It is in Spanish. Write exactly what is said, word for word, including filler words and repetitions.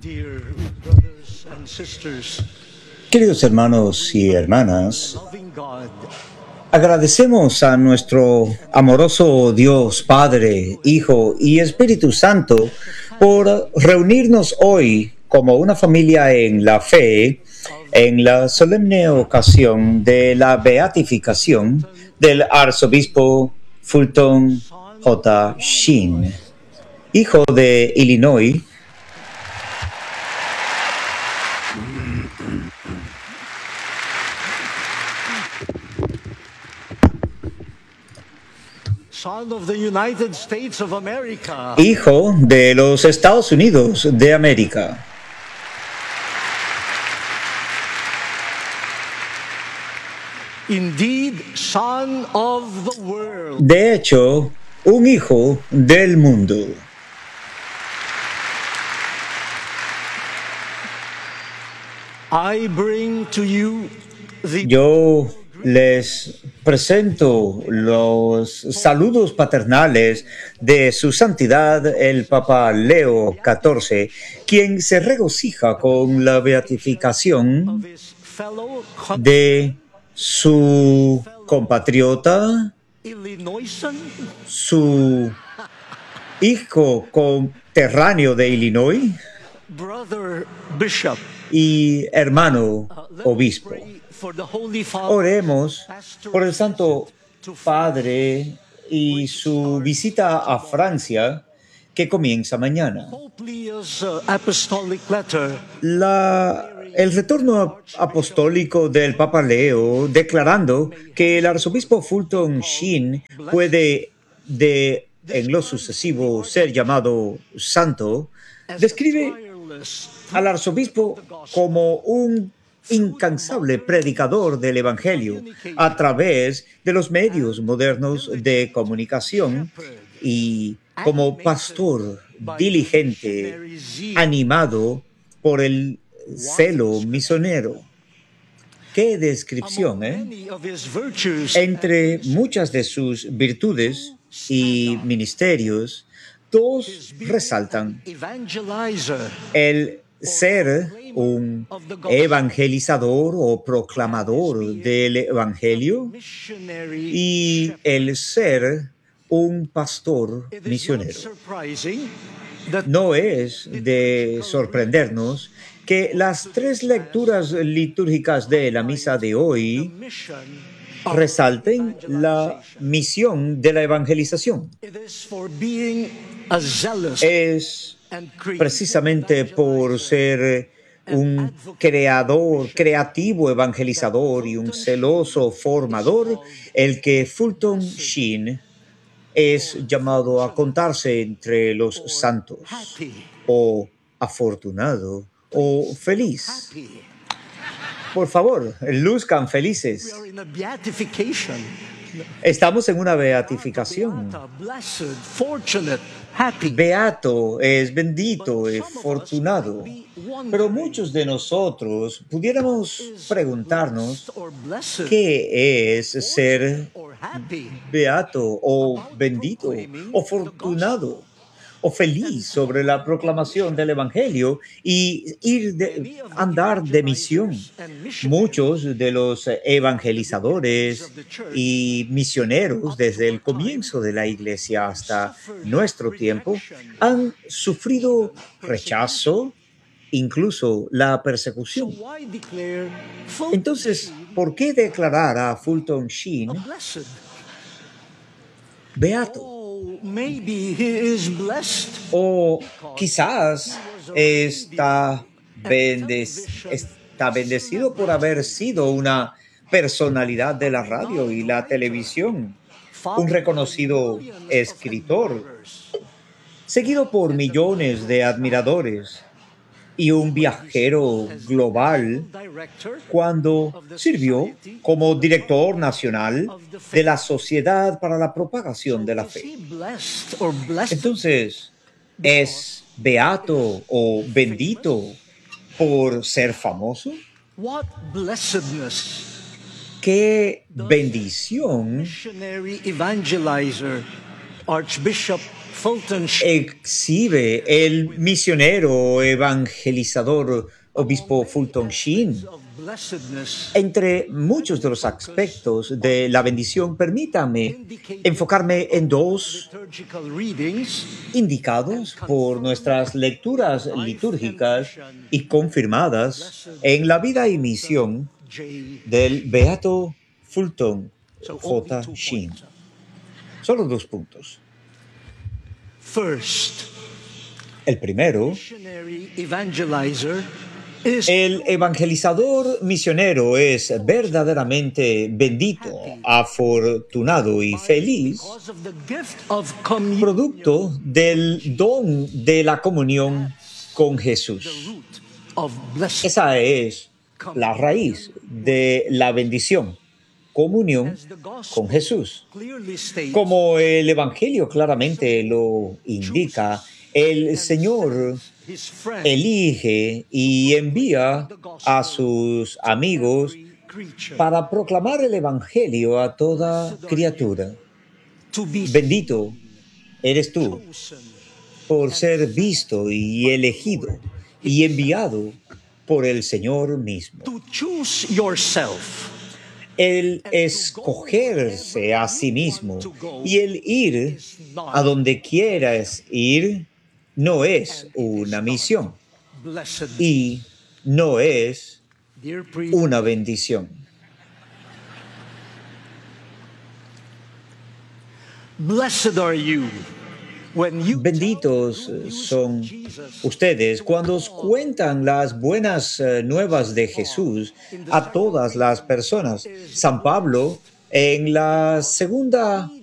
Dear brothers and sisters, Queridos hermanos y hermanas, loving God, agradecemos a nuestro amoroso Dios, Padre, Hijo y Espíritu Santo por reunirnos hoy como una familia en la fe en la solemne ocasión de la beatificación del arzobispo Fulton J. Sheen, hijo de Illinois, son of the United States of America, hijo de los Estados Unidos de América. indeed son of the world. De hecho, un hijo del mundo. I bring to you the Yo les presento los saludos paternales de su santidad el Papa Leo catorce, quien se regocija con la beatificación his fellow co- de su compatriota, Illinoisan, su hijo conterráneo de Illinois brother bishop. y hermano Let me obispo. pray for the Holy Father, Oremos por el Santo Padre y su visita a Francia que comienza mañana. Pope Leo's uh, apostolic letter La, el retorno apostólico del Papa Leo declarando que el arzobispo Fulton Sheen puede de, en lo sucesivo ser llamado santo, describe tireless al arzobispo como un incansable predicador del Evangelio a través de los medios modernos de comunicación y como pastor diligente, animado por el celo misionero. ¡Qué descripción, eh! many of his virtues Entre muchas de sus virtudes y ministerios, dos resaltan: evangelizer, el ser un evangelizador o proclamador del Evangelio missionary. y el ser un pastor It is not misionero. surprising that No es de sorprendernos que las tres lecturas litúrgicas de la misa de hoy mission resalten la misión de la evangelización. it is for being a zealous Es and creative precisamente por ser un creador, creativo evangelizador y un celoso formador, el que Fulton Sheen es llamado a contarse entre los santos, happy, o afortunado, o feliz. happy. Por favor, luzcan We felices. are in a beatification. Estamos en una beatificación. Beata, blessed, fortunate, happy. Beato es bendito, es fortunado. Pero muchos de nosotros pudiéramos preguntarnos or blessed qué es ser or happy. beato o bendito o fortunado o feliz sobre la proclamación del Evangelio y ir de, andar de misión. Muchos de los evangelizadores y misioneros desde el comienzo de la Iglesia hasta nuestro tiempo han sufrido rechazo, incluso la persecución. Why declare Fulton Entonces, ¿por qué declarar a Fulton Sheen blessed? beato? Oh, maybe he is blessed. O quizás está, bendec- está bendecido por haber sido una personalidad de la radio y la televisión, un reconocido escritor, seguido por millones de admiradores y un viajero global Director cuando sirvió como director nacional de la Sociedad para la Propagación de la is Fe. he blessed or blessed? Entonces, ¿es beato o bendito por ser famoso? What blessedness! ¿Qué bendición Missionary evangelizer Archbishop Fulton Sheen, exhibe el misionero evangelizador obispo Fulton Sheen. of blessedness Entre muchos de los aspectos de la bendición, permítame enfocarme en dos liturgical readings indicados por nuestras lecturas litúrgicas y confirmadas en la vida y misión J. del beato Fulton So only J. two Sheen. points. Solo dos puntos. First, El primero, missionary evangelizer is el evangelizador misionero es verdaderamente bendito, afortunado y feliz, because of the gift of communion, producto del don de la comunión con Jesús. root of blessing. Esa es la raíz de la bendición, comunión As the gospel con Jesús. clearly states, Como el Evangelio claramente lo indica, el Señor his friend, elige y envía a sus amigos every creature, para proclamar el Evangelio a toda criatura. to be Bendito eres tú chosen, por ser visto y elegido y enviado por el Señor mismo. to choose yourself. El escogerse a sí mismo y el ir a donde quieras ir no es una misión Blessed, y no es dear priest, una bendición. blessed are you when you Benditos tell the good news son of Jesus ustedes cuando os cuentan las buenas eh, nuevas de Jesús a todas las personas. San Pablo, en la segunda